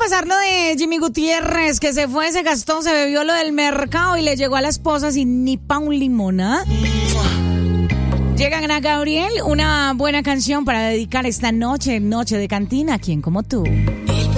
pasar lo de Jimmy Gutiérrez, que se fue, se gastó, se bebió lo del mercado y le llegó a la esposa sin ni pa' un limón, ¿ah? Llega Ana Gabriel, una buena canción para dedicar esta noche de cantina. ¿A quién como tú?